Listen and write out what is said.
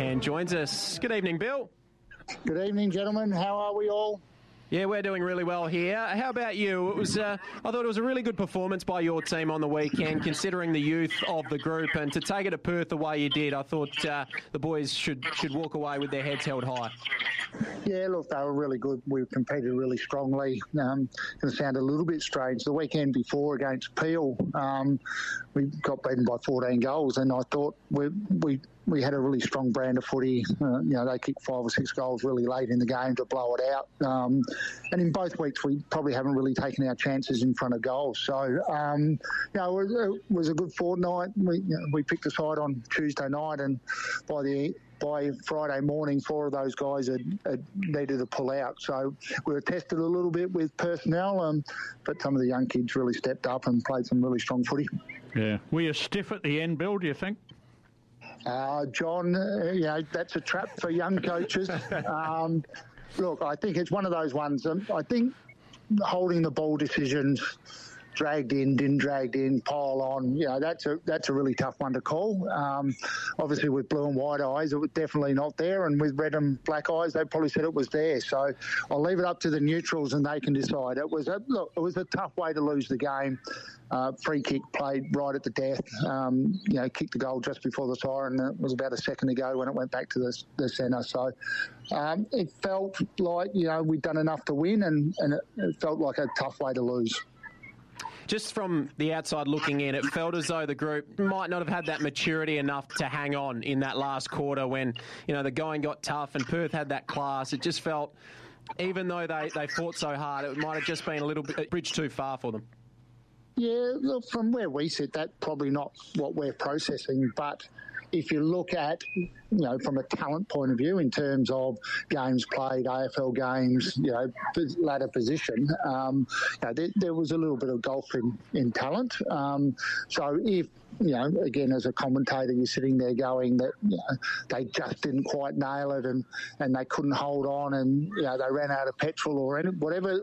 and joins us. Good evening, Bill. Good evening, gentlemen. How are we all? Yeah, we're doing really well here. How about you? I thought it was a really good performance by your team on the weekend, considering the youth of the group, and to take it to Perth the way you did, I thought the boys should walk away with their heads held high. Yeah, look, they were really good. We competed really strongly. It sounded a little bit strange. The weekend before against Peel, we got beaten by 14 goals, and I thought we had a really strong brand of footy. They kicked 5 or 6 goals really late in the game to blow it out. And in both weeks, we probably haven't really taken our chances in front of goals. So, it was a good fortnight. We picked a side on Tuesday night, and by Friday morning, 4 of those guys had needed to pull out. So we were tested a little bit with personnel, but some of the young kids really stepped up and played some really strong footy. Yeah. Were you stiff at the end, Bill, do you think? John, that's a trap for young coaches. Look, I think it's one of those ones. I think holding the ball decisions, dragged in, didn't dragged in, pile on, that's a really tough one to call. Obviously with blue and white eyes, it was definitely not there, and with red and black eyes, they probably said it was there. So I'll leave it up to the neutrals and they can decide. It was a tough way to lose the game. Free kick played right at the death. Kicked the goal just before the siren. It was about a second ago when it went back to the centre. So it felt like we'd done enough to win, and it felt like a tough way to lose. Just from the outside looking in, it felt as though the group might not have had that maturity enough to hang on in that last quarter when, the going got tough and Perth had that class. It just felt, even though they fought so hard, it might have just been a little bit a bridge too far for them. Yeah, look, from where we sit, that's probably not what we're processing, but if you look at, from a talent point of view in terms of games played, AFL games, ladder position, there was a little bit of golf in talent. So if, again, as a commentator, you're sitting there going that, they just didn't quite nail it and they couldn't hold on and, they ran out of petrol or whatever